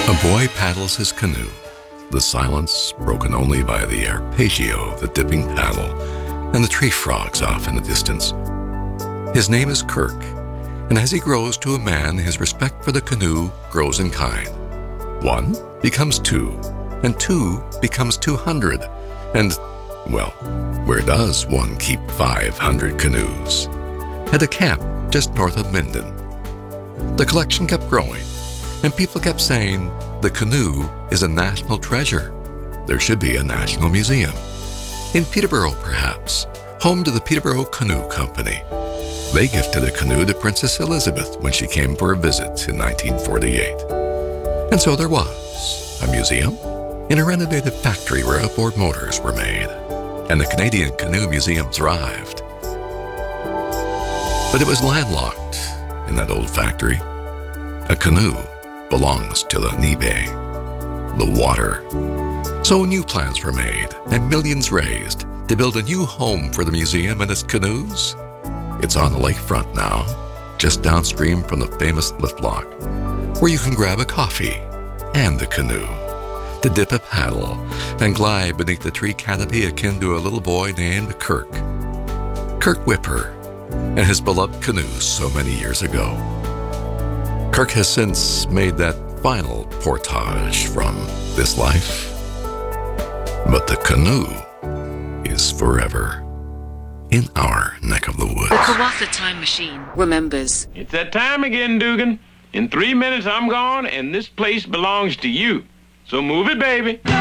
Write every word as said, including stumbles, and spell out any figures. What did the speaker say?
A boy paddles his canoe, the silence broken only by the arpeggio of the dipping paddle and the tree frogs off in the distance. His name is Kirk, and as he grows to a man, his respect for the canoe grows in kind. One becomes two, and two becomes two hundred, and, well, where does one keep five hundred canoes? At a camp just north of Minden. The collection kept growing, and people kept saying the canoe is a national treasure. There should be a national museum. In Peterborough, perhaps, home to the Peterborough Canoe Company. They gifted a canoe to Princess Elizabeth when she came for a visit in nineteen forty-eight. And so there was a museum in a renovated factory where outboard motors were made, and the Canadian Canoe Museum thrived. But it was landlocked in that old factory. A canoe belongs to the Nebe, the water. So new plans were made and millions raised to build a new home for the museum and its canoes. It's on the lakefront now, just downstream from the famous lift lock, where you can grab a coffee and the canoe, to dip a paddle and glide beneath the tree canopy akin to a little boy named Kirk. Kirk Whipper and his beloved canoe so many years ago. Kirk has since made that final portage from this life, but the canoe is forever in our neck of the woods. The Kawatha Time Machine remembers. It's that time again, Dugan. In three minutes, I'm gone, and this place belongs to you. So move it, baby.